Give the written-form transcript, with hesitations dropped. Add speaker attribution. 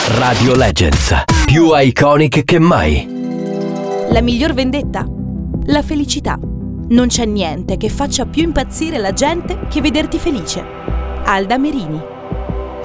Speaker 1: Radio Legends, più iconic che mai.
Speaker 2: La miglior vendetta? La felicità. Non c'è niente che faccia più impazzire la gente che vederti felice. Alda Merini.